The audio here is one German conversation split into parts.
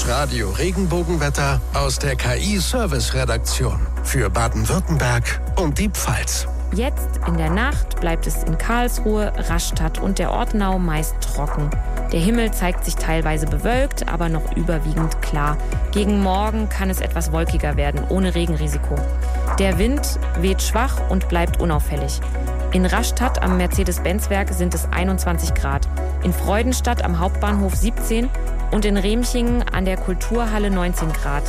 Das Radio Regenbogenwetter aus der KI-Service-Redaktion für Baden-Württemberg und die Pfalz. Jetzt in der Nacht bleibt es in Karlsruhe, Rastatt und der Ortenau meist trocken. Der Himmel zeigt sich teilweise bewölkt, aber noch überwiegend klar. Gegen Morgen kann es etwas wolkiger werden, ohne Regenrisiko. Der Wind weht schwach und bleibt unauffällig. In Rastatt am Mercedes-Benz-Werk sind es 21 Grad, in Freudenstadt am Hauptbahnhof 17 und in Remchingen an der Kulturhalle 19 Grad.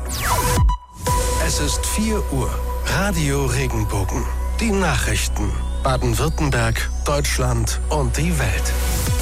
Es ist 4 Uhr. Radio Regenbogen. Die Nachrichten. Baden-Württemberg, Deutschland und die Welt.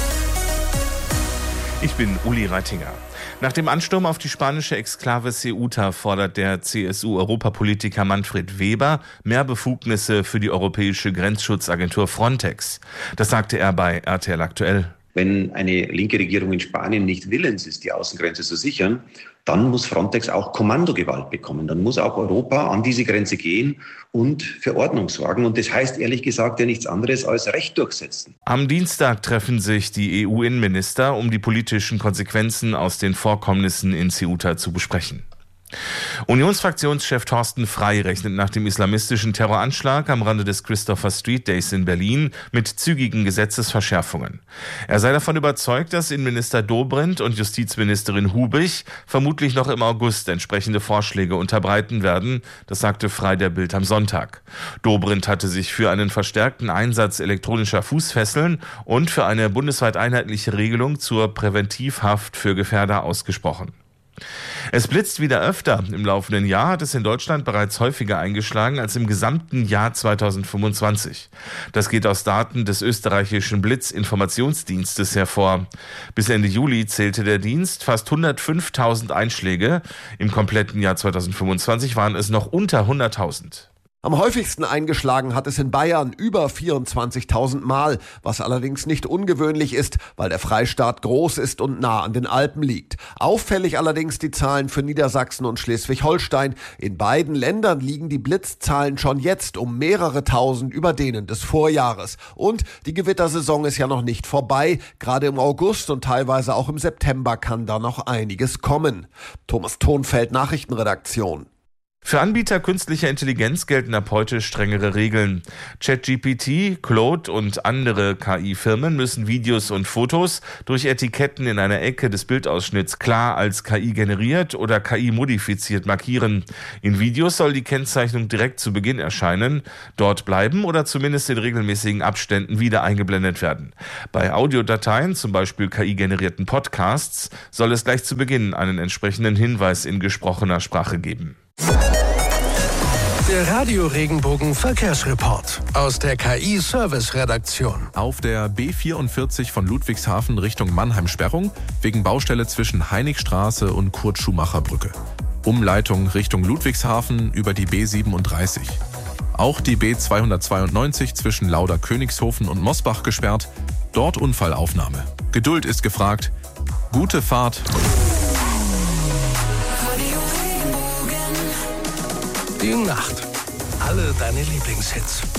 Ich bin Uli Reitinger. Nach dem Ansturm auf die spanische Exklave Ceuta fordert der CSU-Europapolitiker Manfred Weber mehr Befugnisse für die europäische Grenzschutzagentur Frontex. Das sagte er bei RTL Aktuell. Wenn eine linke Regierung in Spanien nicht willens ist, die Außengrenze zu sichern, dann muss Frontex auch Kommandogewalt bekommen. Dann muss auch Europa an diese Grenze gehen und für Ordnung sorgen. Und das heißt ehrlich gesagt ja nichts anderes als Recht durchsetzen. Am Dienstag treffen sich die EU-Innenminister, um die politischen Konsequenzen aus den Vorkommnissen in Ceuta zu besprechen. Unionsfraktionschef Thorsten Frey rechnet nach dem islamistischen Terroranschlag am Rande des Christopher Street Days in Berlin mit zügigen Gesetzesverschärfungen. Er sei davon überzeugt, dass Innenminister Dobrindt und Justizministerin Hubich vermutlich noch im August entsprechende Vorschläge unterbreiten werden. Das sagte Frey der Bild am Sonntag. Dobrindt hatte sich für einen verstärkten Einsatz elektronischer Fußfesseln und für eine bundesweit einheitliche Regelung zur Präventivhaft für Gefährder ausgesprochen. Es blitzt wieder öfter. Im laufenden Jahr hat es in Deutschland bereits häufiger eingeschlagen als im gesamten Jahr 2025. Das geht aus Daten des österreichischen Blitzinformationsdienstes hervor. Bis Ende Juli zählte der Dienst fast 105.000 Einschläge. Im kompletten Jahr 2025 waren es noch unter 100.000. Am häufigsten eingeschlagen hat es in Bayern über 24.000 Mal, was allerdings nicht ungewöhnlich ist, weil der Freistaat groß ist und nah an den Alpen liegt. Auffällig allerdings die Zahlen für Niedersachsen und Schleswig-Holstein. In beiden Ländern liegen die Blitzzahlen schon jetzt um mehrere tausend über denen des Vorjahres. Und die Gewittersaison ist ja noch nicht vorbei. Gerade im August und teilweise auch im September kann da noch einiges kommen. Thomas Thonfeld, Nachrichtenredaktion. Für Anbieter künstlicher Intelligenz gelten ab heute strengere Regeln. ChatGPT, Claude und andere KI-Firmen müssen Videos und Fotos durch Etiketten in einer Ecke des Bildausschnitts klar als KI generiert oder KI modifiziert markieren. In Videos soll die Kennzeichnung direkt zu Beginn erscheinen, dort bleiben oder zumindest in regelmäßigen Abständen wieder eingeblendet werden. Bei Audiodateien, zum Beispiel KI-generierten Podcasts, soll es gleich zu Beginn einen entsprechenden Hinweis in gesprochener Sprache geben. Der Radio Regenbogen Verkehrsreport aus der KI-Service-Redaktion. Auf der B44 von Ludwigshafen Richtung Mannheim Sperrung wegen Baustelle zwischen Heiligstraße und Kurt-Schumacher-Brücke. Umleitung Richtung Ludwigshafen über die B37. Auch die B292 zwischen Lauder-Königshofen und Mosbach gesperrt. Dort Unfallaufnahme. Geduld ist gefragt. Gute Fahrt. Die Nacht. Alle deine Lieblingshits.